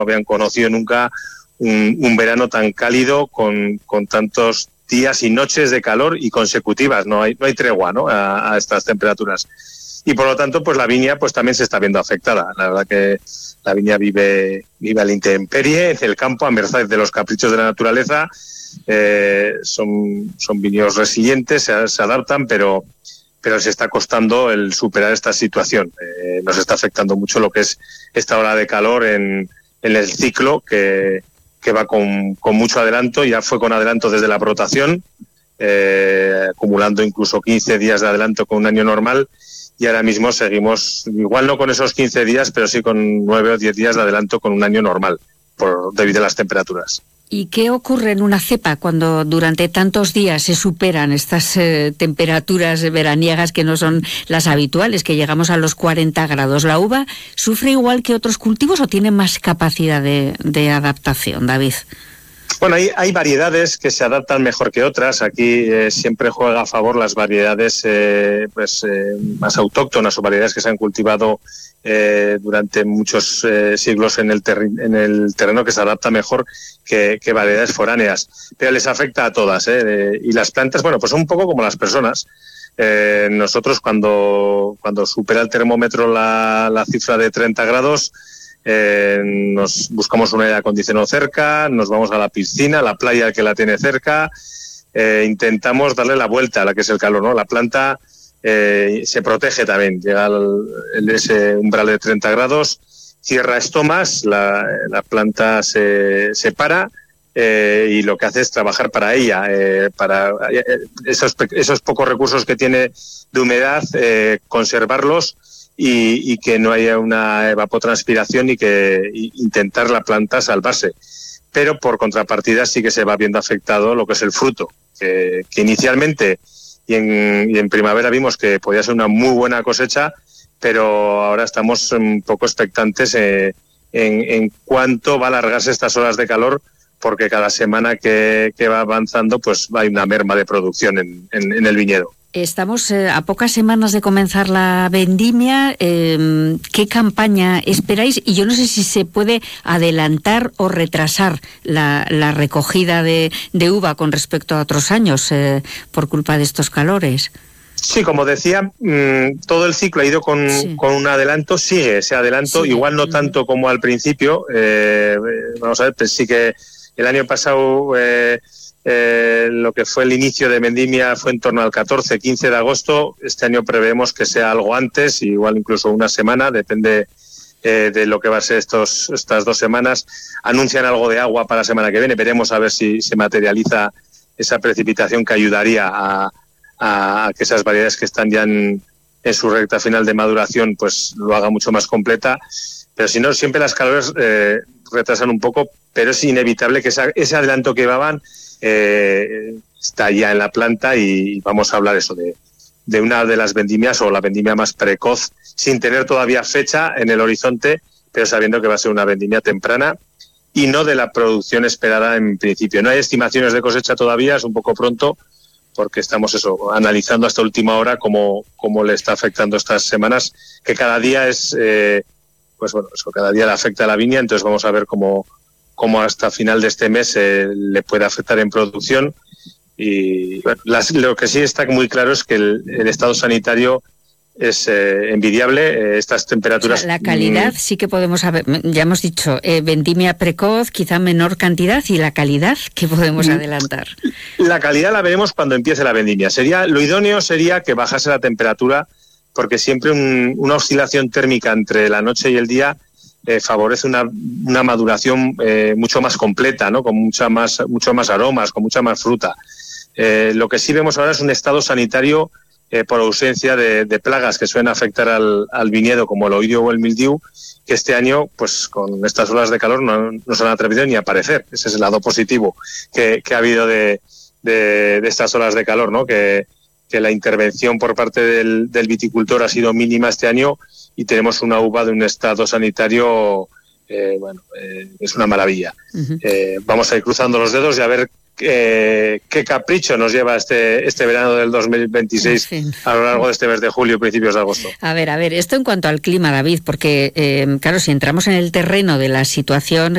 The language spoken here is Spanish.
habían conocido nunca un verano tan cálido con tantos días y noches de calor y consecutivas. No hay tregua, ¿no?, a estas temperaturas. Y por lo tanto, pues la viña pues también se está viendo afectada. La verdad que la viña vive a la intemperie, en el campo, a merced de los caprichos de la naturaleza. Son viñedos resilientes, se adaptan, pero se está costando el superar esta situación. Nos está afectando mucho lo que es esta ola de calor en el ciclo, que va con mucho adelanto. Ya fue con adelanto desde la brotación, acumulando incluso 15 días de adelanto con un año normal, y ahora mismo seguimos, igual no con esos 15 días, pero sí con 9 o 10 días de adelanto con un año normal, debido a las temperaturas. ¿Y qué ocurre en una cepa cuando durante tantos días se superan estas temperaturas veraniegas que no son las habituales, que llegamos a los 40 grados? ¿La uva sufre igual que otros cultivos o tiene más capacidad de adaptación, David? Bueno, hay variedades que se adaptan mejor que otras. Aquí siempre juega a favor las variedades más autóctonas, o variedades que se han cultivado durante muchos siglos en el terreno, que se adapta mejor que variedades foráneas. Pero les afecta a todas, y las plantas, bueno, pues son un poco como las personas. Nosotros cuando supera el termómetro la cifra de 30 grados, nos buscamos un aire acondicionado cerca, nos vamos a la piscina, a la playa que la tiene cerca, intentamos darle la vuelta a la que es el calor, ¿no? La planta se protege también, llega ese umbral de 30 grados, cierra estomas, la planta se para, y lo que hace es trabajar para ella, para esos pocos recursos que tiene de humedad, conservarlos, y que no haya una evapotranspiración, y que intentar la planta salvarse. Pero por contrapartida sí que se va viendo afectado lo que es el fruto, que inicialmente y en primavera vimos que podía ser una muy buena cosecha, pero ahora estamos un poco expectantes en cuánto va a alargarse estas horas de calor, porque cada semana que va avanzando pues hay una merma de producción en el viñedo. Estamos a pocas semanas de comenzar la vendimia. ¿Qué campaña esperáis? Y yo no sé si se puede adelantar o retrasar la recogida de uva con respecto a otros años por culpa de estos calores. Sí, como decía, todo el ciclo ha ido con un adelanto, sigue ese adelanto, igual no tanto como al principio. Vamos a ver, pues sí que el año pasado lo que fue el inicio de vendimia fue en torno al 14-15 de agosto. Este año prevemos que sea algo antes, igual incluso una semana, depende de lo que va a ser estas 2 semanas. Anuncian algo de agua para la semana que viene, veremos a ver si se materializa esa precipitación que ayudaría a que esas variedades que están ya en su recta final de maduración pues lo haga mucho más completa. Pero si no, siempre las calores retrasan un poco, pero es inevitable que ese adelanto que llevaban está ya en la planta, y vamos a hablar eso de una de las vendimias, o la vendimia más precoz, sin tener todavía fecha en el horizonte, pero sabiendo que va a ser una vendimia temprana y no de la producción esperada en principio. No hay estimaciones de cosecha todavía, es un poco pronto, porque estamos analizando hasta última hora cómo le está afectando estas semanas, que cada día cada día le afecta a la viña. Entonces vamos a ver cómo hasta final de este mes le puede afectar en producción. Y bueno, lo que sí está muy claro es que el estado sanitario es envidiable. Estas temperaturas... O sea, la calidad sí que podemos saber, ya hemos dicho, vendimia precoz, quizá menor cantidad, y la calidad, ¿qué podemos adelantar? La calidad la veremos cuando empiece la vendimia. Lo idóneo sería que bajase la temperatura, porque siempre una oscilación térmica entre la noche y el día favorece una maduración mucho más completa, ¿no? Con mucho más aromas, con mucha más fruta. Lo que sí vemos ahora es un estado sanitario por ausencia de plagas que suelen afectar al viñedo, como el oidio o el mildiu, que este año, pues con estas olas de calor no se han atrevido ni a aparecer. Ese es el lado positivo que ha habido de estas olas de calor, ¿no? Que la intervención por parte del viticultor ha sido mínima este año, y tenemos una uva de un estado sanitario, es una maravilla. Uh-huh. Vamos a ir cruzando los dedos y a ver qué capricho nos lleva este verano del 2026 a lo largo de este mes de julio y principios de agosto. A ver, esto en cuanto al clima, David, porque claro, si entramos en el terreno de la situación